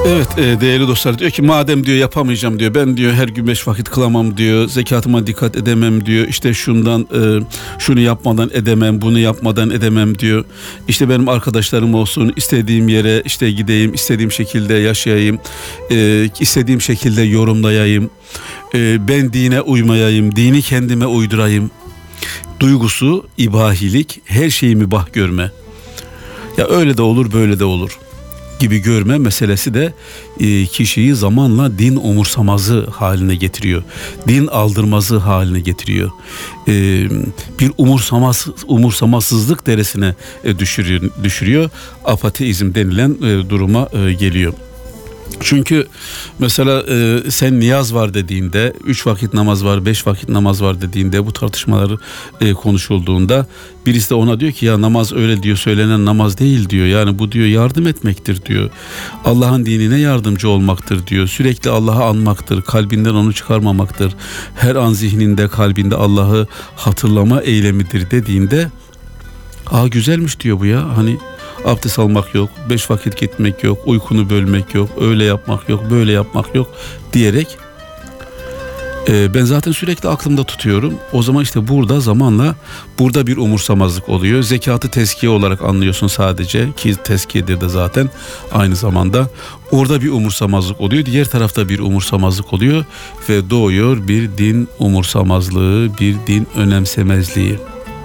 Evet değerli dostlar, diyor ki madem diyor yapamayacağım diyor, ben diyor her gün 5 vakit kılamam diyor, zekatıma dikkat edemem diyor, işte şundan şunu yapmadan edemem, bunu yapmadan edemem diyor. İşte benim arkadaşlarım olsun, istediğim yere işte gideyim, istediğim şekilde yaşayayım, istediğim şekilde yorumlayayım, ben dine uymayayım, dini kendime uydurayım duygusu, ibahilik, her şeyi mübah görme. Ya öyle de olur, böyle de olur gibi görme meselesi de kişiyi zamanla din umursamazı haline getiriyor. Din aldırmazı haline getiriyor. Bir umursamazsızlık derecesine düşürüyor. Apateizm denilen duruma geliyor. Çünkü mesela sen niyaz var dediğinde, 3 vakit namaz var, 5 vakit namaz var dediğinde, bu tartışmaları konuşulduğunda birisi de ona diyor ki ya namaz öyle diyor, söylenen namaz değil diyor. Yani bu diyor yardım etmektir diyor. Allah'ın dinine yardımcı olmaktır diyor. Sürekli Allah'ı anmaktır, kalbinden onu çıkarmamaktır. Her an zihninde, kalbinde Allah'ı hatırlama eylemidir dediğinde, güzelmiş diyor bu ya, hani abdest almak yok, 5 vakit gitmek yok, uykunu bölmek yok, öyle yapmak yok, böyle yapmak yok diyerek ben zaten sürekli aklımda tutuyorum. O zaman işte burada zamanla burada bir umursamazlık oluyor. Zekatı tezkiye olarak anlıyorsun sadece, ki tezkiyedir de zaten aynı zamanda. Orada bir umursamazlık oluyor, diğer tarafta bir umursamazlık oluyor ve doğuyor bir din umursamazlığı, bir din önemsemezliği.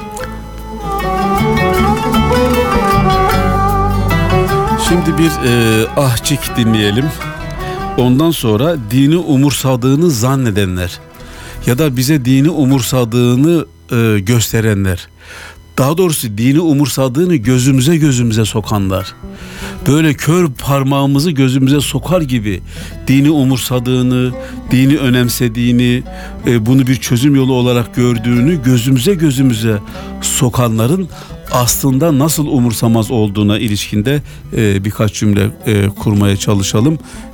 Şimdi bir ahçik dinleyelim. Ondan sonra dini umursadığını zannedenler ya da bize dini umursadığını gösterenler, daha doğrusu dini umursadığını gözümüze sokanlar, böyle kör parmağımızı gözümüze sokar gibi dini umursadığını, dini önemsediğini, bunu bir çözüm yolu olarak gördüğünü gözümüze sokanların aslında nasıl umursamaz olduğuna ilişkinde birkaç cümle kurmaya çalışalım.